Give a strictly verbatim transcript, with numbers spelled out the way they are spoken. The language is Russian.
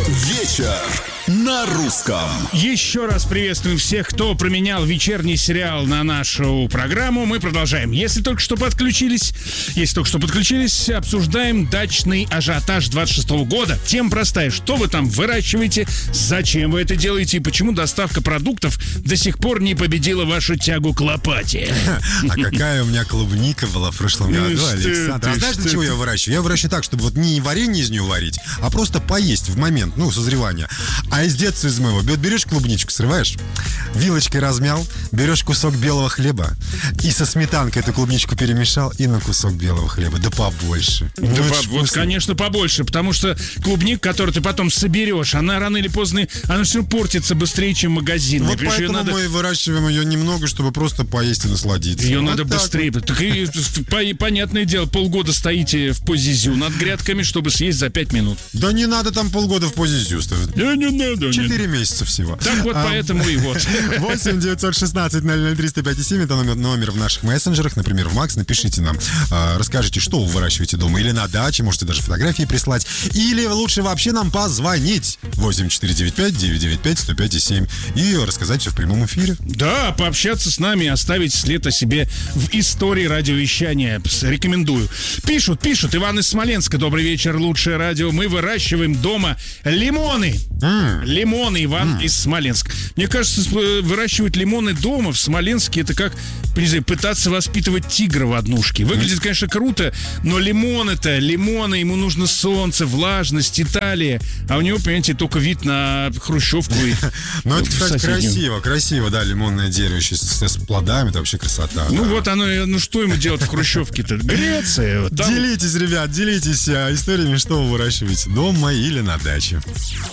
Вечер на русском. Еще раз приветствуем всех, кто променял вечерний сериал на нашу программу. Мы продолжаем. Если только что подключились, если только что подключились, обсуждаем дачный ажиотаж двадцать шестого года. Тема простая. Что вы там выращиваете, зачем вы это делаете и почему доставка продуктов до сих пор не победила вашу тягу к лопате? А какая у меня клубника была в прошлом году, Александр. А знаешь, для чего я выращиваю? Я выращиваю так, чтобы вот не варенье из нее варить, а просто поесть в момент, ну, созревания. А из детства из моего берешь клубничку, срываешь, вилочкой размял, берешь кусок белого хлеба и со сметанкой эту клубничку перемешал и на кусок белого хлеба. Да побольше. Да ну, по, вот, конечно, побольше, потому что клубник, который ты потом соберешь, она рано или поздно, она все портится быстрее, чем магазин. Вот поэтому надо... мы выращиваем ее немного, чтобы просто поесть и насладиться. Ее вот надо так быстрее. Вот. Так и, понятное дело, полгода стоите в позе зю над грядками, чтобы съесть за пять минут. Да не надо там полгода в позе зю ставить. Да не надо. Четыре месяца всего. Так вот, а, поэтому и вот. восемь девятьсот шестнадцать ноль ноль триста пять семь это номер, номер в наших мессенджерах, например, в Макс. Напишите нам, а, расскажите, что вы выращиваете дома или на даче, можете даже фотографии прислать, или лучше вообще нам позвонить восемь четыре девять пять девять девять пять сто пять семь и рассказать все в прямом эфире. Да, пообщаться с нами, оставить след о себе в истории радиовещания. Рекомендую. Пишут, пишут. Иван из Смоленска. Добрый вечер, лучшее радио. Мы выращиваем дома лимоны. Mm. Лимоны, Иван mm. из Смоленска. Мне кажется, выращивать лимоны дома в Смоленске — это как, не знаю, пытаться воспитывать тигра в однушке. Выглядит, конечно, круто, но лимоны-то, лимоны, ему нужно солнце, влажность, Италия. А у него, понимаете, только вид на хрущевку. Ну, это, кстати, красиво, красиво, да, лимонное дерево еще с плодами, это вообще красота. Ну, вот оно, ну, что ему делать в хрущевке-то? Греция. Делитесь, ребят, делитесь историями, что вы выращиваете дома или на даче.